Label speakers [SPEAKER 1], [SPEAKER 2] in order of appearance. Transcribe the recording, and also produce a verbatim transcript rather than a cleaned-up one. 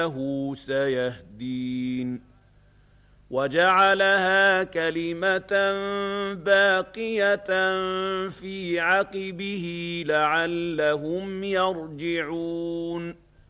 [SPEAKER 1] سيهدين وجعلها كلمة باقية في عقبه لعلهم يرجعون